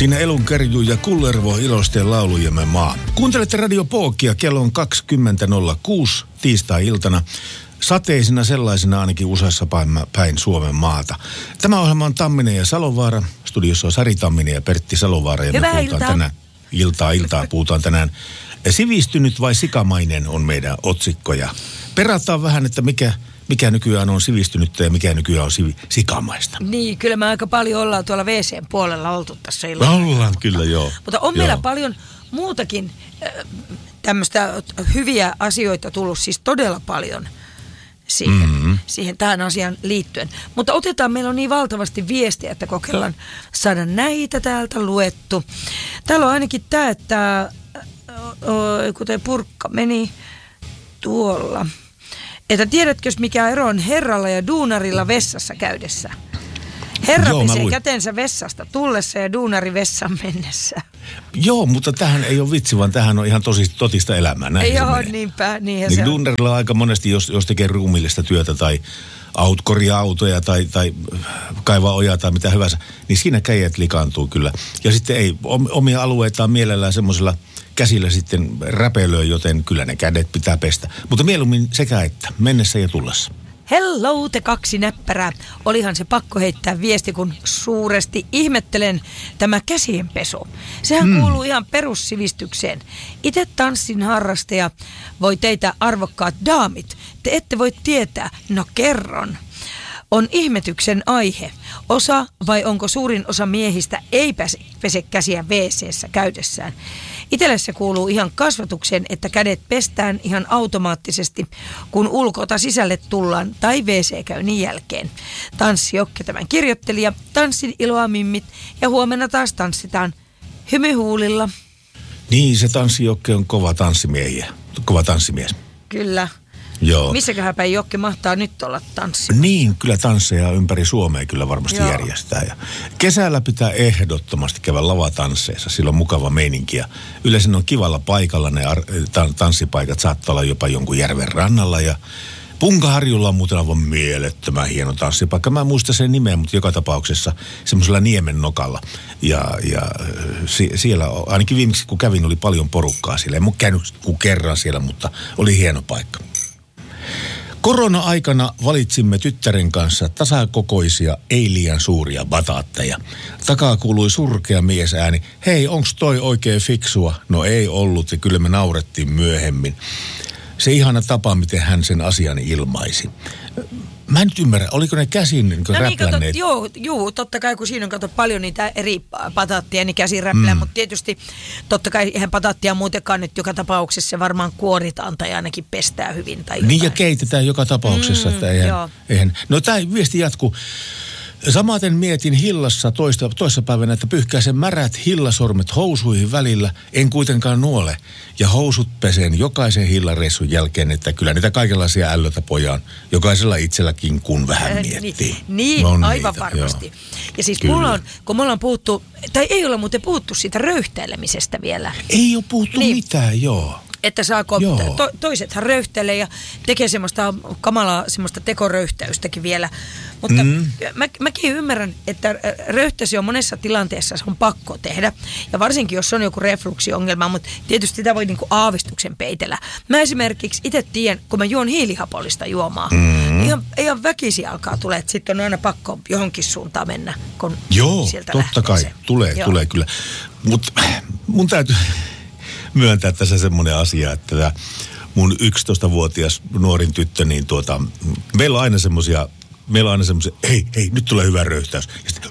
Siinä Elunkerju ja Kullervo iloisten laulujemme maa. Kuuntelette Radio Pookia, kello on 20.06 tiistai-iltana. Sateisina sellaisena ainakin useassa päin Suomen maata. Tämä ohjelma on Tamminen ja Salovaara. Studiossa on Sari Tamminen ja Pertti Salovaara. Ja Hyvää me puhutaan tänään, iltaa puhutaan tänään. Sivistynyt vai sikamainen on meidän otsikkoja. Perataan vähän, että mikä nykyään on sivistynyttä ja mikä nykyään on sikamaista. Niin, kyllä me aika paljon ollaan tuolla WC:n puolella oltu tässä illalla. Ollaan, kyllä joo. Mutta on meillä paljon muutakin tämmöistä hyviä asioita tullut, siis todella paljon siihen tähän asiaan liittyen. Mutta meillä on niin valtavasti viestiä, että kokeillaan saada näitä täältä luettu. Täällä on ainakin tämä, että kuten purkka meni tuolla. Että tiedätkö, mikä ero on herralla ja duunarilla vessassa käydessä? Herra pesee kätensä vessasta tullessa ja duunari vessaan mennessä. Joo, mutta tähän ei ole vitsi, vaan tähän on ihan totista elämää. Näin joo, niinpä. Niinhän niin duunarilla on aika monesti, jos tekee ruumiillista työtä tai korjaa autoja tai kaivaa ojaa tai mitä hyvänsä, niin siinä kädet likaantuu kyllä. Ja sitten ei omia alueitaan mielellään semmoisella käsillä sitten räpelöi, joten kyllä ne kädet pitää pestä. Mutta mieluummin sekä että, mennessä ja tullessa. Hello, te kaksi näppärää. Olihan se pakko heittää viesti, kun suuresti ihmettelen tämä käsienpesu. Sehän kuuluu ihan perussivistykseen. Itse tanssin harrastaja voi teitä arvokkaat daamit. Te ette voi tietää. No kerron. On ihmetyksen aihe. Osa vai onko suurin osa miehistä ei pese käsiä WC:ssä käydessään. Itselle se kuuluu ihan kasvatukseen, että kädet pestään ihan automaattisesti, kun ulkota sisälle tullaan tai WC-käynnin jälkeen. Tanssijokke tämän kirjoittelija, tanssin iloa mimmit ja huomenna taas tanssitaan hymyhuulilla. Niin, se tanssijokke on kova tanssimies. Kyllä. Joo. Missäköhän päin Jokke mahtaa nyt olla tanssimassa? Niin, kyllä tansseja ympäri Suomea kyllä varmasti järjestää. Ja kesällä pitää ehdottomasti käydä lavatansseissa, sillä on mukava meininki. Ja yleensä ne on kivalla paikalla, ne tanssipaikat saattaa olla jopa jonkun järven rannalla. Ja Punkaharjulla on muuten aivan mielettömän hieno tanssipaikka. Mä en muista sen nimeä, mutta joka tapauksessa semmoisella niemen nokalla. Ja siellä, ainakin viimeksi kun kävin, oli paljon porukkaa siellä. En ole käynyt kuin kerran siellä, mutta oli hieno paikka. Korona-aikana valitsimme tyttären kanssa tasakokoisia, ei liian suuria bataatteja. Takaa kuului surkea miesääni. Hei, onks toi oikein fiksua? No ei ollut ja kyllä me naurettiin myöhemmin. Se ihana tapa, miten hän sen asian ilmaisi. Mä en nyt ymmärrä, oliko ne käsin niin räplänneet? Joo, totta kai kun siinä on paljon niitä eri pataattia, niin käsin räplää, mutta tietysti totta kai eihän pataattia muutenkaan nyt joka tapauksessa se varmaan kuoritaan tai ainakin pestää hyvin tai jotain. Niin ja keitetään joka tapauksessa, että eihän. No tämä viesti jatkuu. Samaten mietin hillassa toissapäivänä, että pyyhkäisen märät hillasormet housuihin välillä, en kuitenkaan nuole. Ja housut pesen jokaisen hillareissun jälkeen, että kyllä niitä kaikenlaisia ällötä pojaan. Jokaisella itselläkin kun vähän miettii. Niin aivan niitä, varmasti. Joo. Ja siis kun me ollaan puhuttu, tai ei olla muuten puhuttu siitä röyhtäilemisestä vielä. Ei ole puhuttu mitään, joo. Että saako, toisethan röyhtelee ja tekee semmoista kamalaa, semmoista tekoröyhtäystäkin vielä. Mutta mäkin ymmärrän, että röyhtäisi on monessa tilanteessa, se on pakko tehdä. Ja varsinkin, jos on joku refluksiongelma, mutta tietysti sitä voi niinku aavistuksen peitellä. Mä esimerkiksi itse tiedän, kun mä juon hiilihapollista juomaa, ihan väkisin alkaa tulee, että sitten on aina pakko johonkin suuntaan mennä, kun sieltä lähtee. Totta kai, tulee kyllä. Mutta mun täytyy myöntää tässä semmoinen asia, että mun 11-vuotias nuorin tyttö, niin meillä on aina semmoisia, hei, nyt tulee hyvä röyhtäys.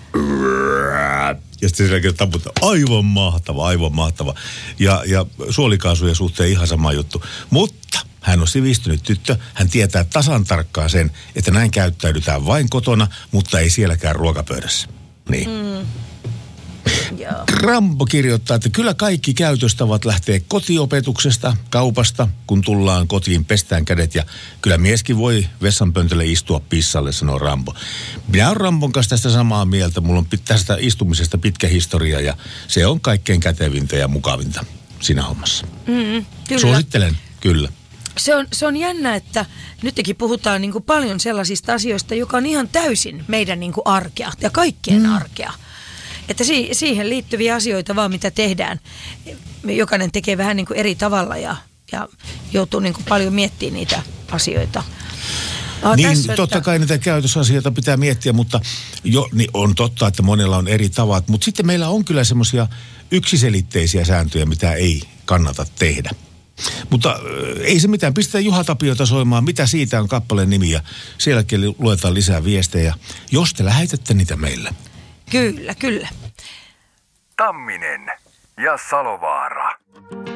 Ja sitten sen taputtaa, aivan mahtava. Ja suolikaasujen suhteen ihan sama juttu. Mutta hän on sivistynyt tyttö, hän tietää tasan tarkkaan sen, että näin käyttäydytään vain kotona, mutta ei sielläkään ruokapöydässä. Niin. Rambo kirjoittaa, että kyllä kaikki käytöstavat lähtee kotiopetuksesta, kaupasta, kun tullaan kotiin, pestään kädet ja kyllä mieskin voi vessanpöntölle istua pissalle, sanoo Rambo. Minä olen Rambon kanssa tästä samaa mieltä, mulla on tästä istumisesta pitkä historia ja se on kaikkein kätevintä ja mukavinta siinä hommassa. Kyllä. Suosittelen, kyllä. Se on jännä, että nytkin puhutaan niin kuin paljon sellaisista asioista, joka on ihan täysin meidän niin kuin arkea ja kaikkien arkea. Että siihen liittyviä asioita vaan, mitä tehdään. Jokainen tekee vähän niin kuin eri tavalla ja joutuu niin kuin paljon miettimään niitä asioita. Niin, totta kai niitä käytösasioita pitää miettiä, mutta niin on totta, että monella on eri tavat. Mutta sitten meillä on kyllä semmoisia yksiselitteisiä sääntöjä, mitä ei kannata tehdä. Mutta ei se mitään, pistetään Juha Tapiota soimaan, mitä siitä on kappaleen nimi ja sielläkin luetaan lisää viestejä, jos te lähetätte niitä meille. Kyllä. Tamminen ja Salovaara.